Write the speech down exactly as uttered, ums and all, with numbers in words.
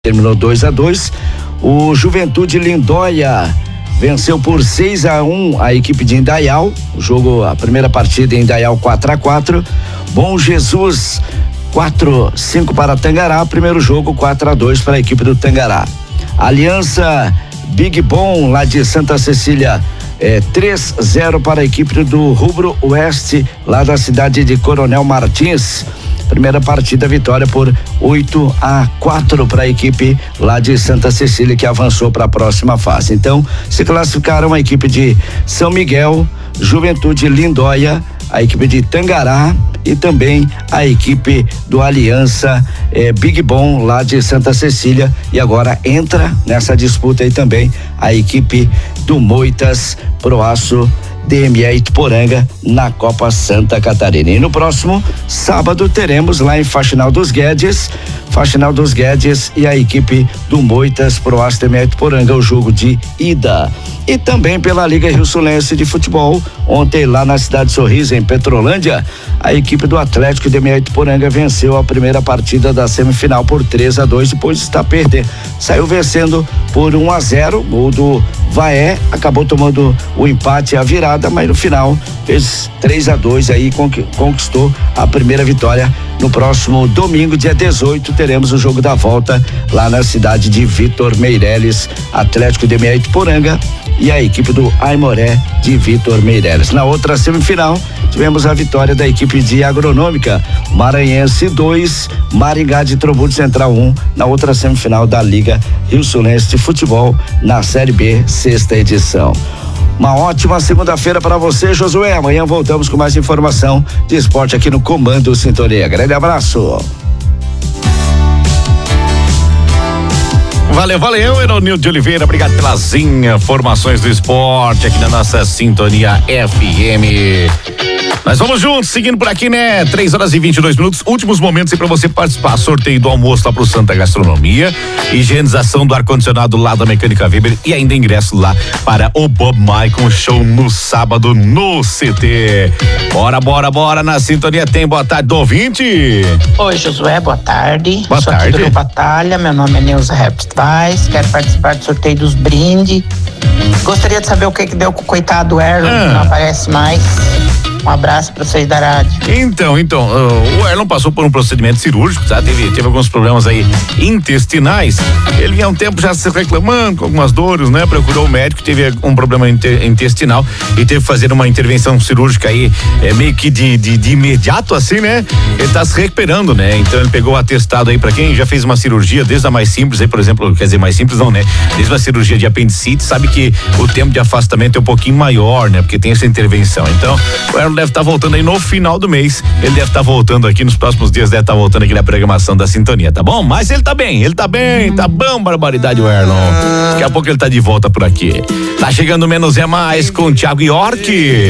terminou dois a dois. O Juventude Lindóia venceu por seis a um a equipe de Indaial. O jogo, a primeira partida em Indaial quatro a quatro. Bom Jesus quatro a cinco para Tangará. Primeiro jogo quatro a dois para a equipe do Tangará. Aliança Big Bom lá de Santa Cecília, é, três a zero para a equipe do Rubro Oeste lá da cidade de Coronel Martins. Primeira partida, vitória por oito a quatro para a equipe lá de Santa Cecília, que avançou para a próxima fase. Então, se classificaram a equipe de São Miguel, Juventude Lindóia, a equipe de Tangará e também a equipe do Aliança eh, Big Bom lá de Santa Cecília. E agora entra nessa disputa aí também a equipe do Moitas Proaço D M E Ituporanga na Copa Santa Catarina. E no próximo sábado teremos lá em Faxinal dos Guedes, Faxinal dos Guedes e a equipe do Moitas Proaço D M E Ituporanga, o jogo de ida. E também pela Liga Rio-Sulense de Futebol, ontem lá na cidade de Sorriso, em Petrolândia, a equipe do Atlético D M E Ituporanga venceu a primeira partida da semifinal por três a dois, depois está perdendo. Saiu vencendo por um a zero, gol do Vaé, acabou tomando o empate e a virada, mas no final fez três a dois aí, conquistou a primeira vitória. No próximo domingo, dia dezoito, teremos o jogo da volta lá na cidade de Vitor Meireles, Atlético D M E Ituporanga e a equipe do Aimoré de Vitor Meireles. Na outra semifinal, tivemos a vitória da equipe de Agronômica, Maranhense dois, Maringá de Trombudo Central um, na outra semifinal da Liga Rio-Sulense de Futebol, na Série B, sexta edição. Uma ótima segunda-feira para você, Josué. Amanhã voltamos com mais informação de esporte aqui no Comando Sintonia. Grande abraço. Valeu, valeu, Eronildo de Oliveira, obrigado pelas informações do esporte aqui na nossa Sintonia F M. Nós vamos juntos, seguindo por aqui, né? três horas e vinte e dois minutos, últimos momentos aí pra você participar. Sorteio do almoço lá pro Santa Gastronomia, higienização do ar-condicionado lá da Mecânica Weber e ainda ingresso lá para o Bob Maicon Show no sábado no C T. Bora, bora, bora, na Sintonia tem boa tarde do ouvinte. Oi, Josué, boa tarde. Boa Sou tarde. aqui do Batalha, meu nome é Neuza Repstais, quero participar do sorteio dos brindes. Gostaria de saber o que que deu com o coitado Erlon, ah. que não aparece mais. Um abraço pra vocês da rádio. Então, então, uh, o Erlon passou por um procedimento cirúrgico, tá? Teve, teve alguns problemas aí intestinais. Ele vinha há um tempo já se reclamando com algumas dores, né? Procurou o médico, teve um problema inte- intestinal e teve que fazer uma intervenção cirúrgica aí, é, meio que de, de, de imediato, assim, né? Ele tá se recuperando, né? Então ele pegou o atestado aí pra quem já fez uma cirurgia, desde a mais simples aí, por exemplo, quer dizer, mais simples não, né? Desde uma cirurgia de apendicite, sabe que o tempo de afastamento é um pouquinho maior, né? Porque tem essa intervenção. Então, o Erlon deve estar tá voltando aí no final do mês. Ele deve estar tá voltando aqui nos próximos dias, deve estar tá voltando aqui na programação da Sintonia, tá bom? Mas ele tá bem, ele tá bem, tá bom, barbaridade, o Erlon. Daqui a pouco ele tá de volta por aqui. Tá chegando Menos é Mais com o Thiago York.